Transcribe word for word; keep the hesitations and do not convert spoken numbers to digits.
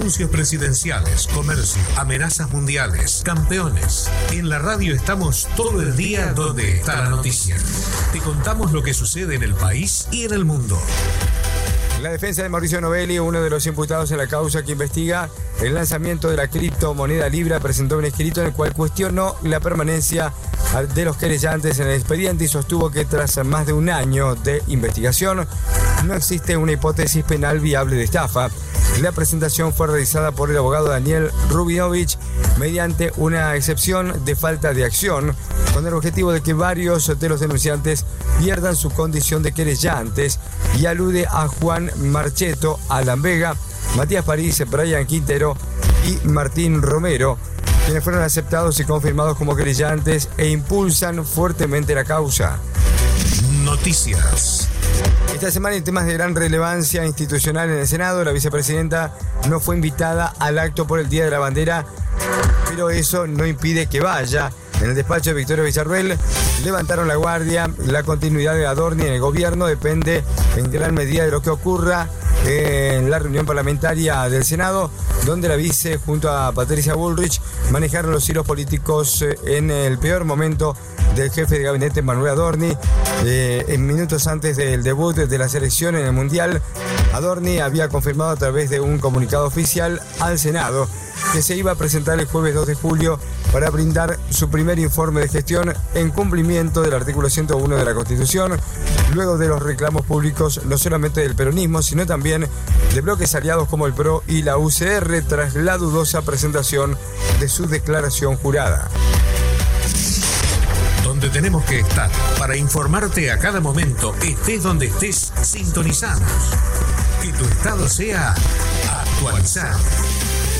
anuncios presidenciales, comercio, amenazas mundiales, campeones. En la radio estamos todo el día donde está la noticia. Te contamos lo que sucede en el país y en el mundo. La defensa de Mauricio Novelli, uno de los imputados en la causa que investiga el lanzamiento de la criptomoneda Libra, presentó un escrito en el cual cuestionó la permanencia de los querellantes en el expediente y sostuvo que tras más de un año de investigación no existe una hipótesis penal viable de estafa. La presentación fue realizada por el abogado Daniel Rubinovich mediante una excepción de falta de acción, con el objetivo de que varios de los denunciantes pierdan su condición de querellantes, y alude a Juan Marcheto, Alan Vega, Matías París, Brian Quintero y Martín Romero, quienes fueron aceptados y confirmados como querellantes e impulsan fuertemente la causa. Noticias. Esta semana, en temas de gran relevancia institucional en el Senado, la vicepresidenta no fue invitada al acto por el Día de la Bandera, pero eso no impide que vaya. En el despacho de Victoria Villarruel levantaron la guardia. La continuidad de Adorni en el gobierno depende en gran medida de lo que ocurra en la reunión parlamentaria del Senado, donde la vice junto a Patricia Bullrich manejaron los hilos políticos en el peor momento del jefe de gabinete Manuel Adorni. Eh, en minutos antes del debut de la selección en el Mundial, Adorni había confirmado a través de un comunicado oficial al Senado que se iba a presentar el jueves dos de julio para brindar su primer informe de gestión en cumplimiento del artículo ciento uno de la Constitución, luego de los reclamos públicos no solamente del peronismo, sino también de bloques aliados como el P R O y la U C R tras la dudosa presentación de su declaración jurada. Donde tenemos que estar para informarte a cada momento, estés donde estés, sintonizanos. Que tu estado sea actualizado.